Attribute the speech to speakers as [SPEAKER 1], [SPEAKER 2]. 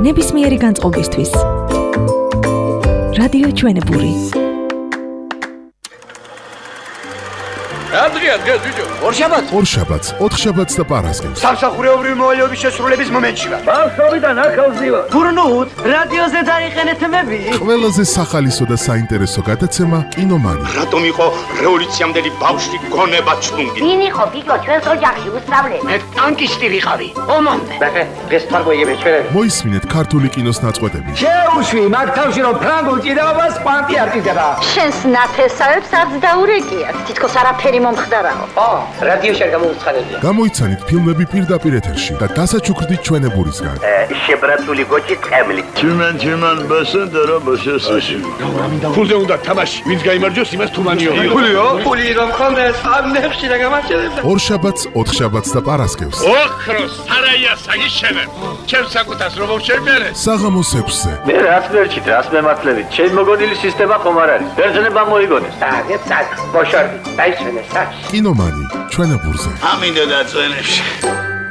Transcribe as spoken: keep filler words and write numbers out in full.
[SPEAKER 1] ნებისმიერი განწყობისთვის. რადიო ჩვენებური.
[SPEAKER 2] Andrea, Andrea, ბიჭო.
[SPEAKER 3] ორშაბათს,
[SPEAKER 4] ორშაბათს, ოთხშაბათს და პარასკევს.
[SPEAKER 3] სამსახურეობრივი მოვალეობის შესრულების მომენტში ვარ.
[SPEAKER 2] ბავშვობიდან ახალზივა.
[SPEAKER 3] გურნუთ, რადიოზე დაიყენეთ მები.
[SPEAKER 4] ყველაზე სახალისო და საინტერესო გადაცემა კინომანი.
[SPEAKER 5] რატომ იყო რევოლუციამდელი ბავშვი გონება ჩტუნგი?
[SPEAKER 6] ვინ იყო ბიჭო ჩვენს ოჯახში უსწავლელი?
[SPEAKER 3] მე ტანკისტი ვიყავი. ომამდე.
[SPEAKER 2] ბახე, დღეს თარგმნიები ჩვენები.
[SPEAKER 4] მოისმინეთ ქართული კინოს ნაწყვეტები.
[SPEAKER 2] შეუშვი მაგ თავში რომ ფრანგულ ჭიდაობას კვანტი არ ჭირდება.
[SPEAKER 6] შენს ნათესავებს არც დაურეკიათ. თითქოს არაფერი მომხდარაო.
[SPEAKER 2] ო, რადიოში არ გამოვცხადებია.
[SPEAKER 4] გამოიცანით ფილმები პირდაპირ ეთერში და დასაჩუქრდით ჩვენებურისგან.
[SPEAKER 5] შებრაცული გოჭი წემლი.
[SPEAKER 7] Tümen tümen basın dara basıyorsun.
[SPEAKER 2] ფულზე უნდა თამაში. ვინც გაიმარჯვოს, იმას თუმანიო. ფულიო? ფული რომ ხონდეს, ამ ნებში რა გამარჯვებდა.
[SPEAKER 4] ორშაბათს, ოთხშაბათს და პარასკევს.
[SPEAKER 5] ოქროს სარაია საგიშენებ. ჩემ საკუთას რომ მოვშერბერე.
[SPEAKER 4] საღამოს ექვსზე.
[SPEAKER 7] Ne rast verçit, rast mematlevit. Çel mogodili sistema xomar არის. ბერძნება მოიგონეს.
[SPEAKER 2] საგე, საგ, ბოშორდი, დაიჩვენე, საგ.
[SPEAKER 4] კინომანი ჩვენებურზე.
[SPEAKER 5] ამინდა და წვენებში.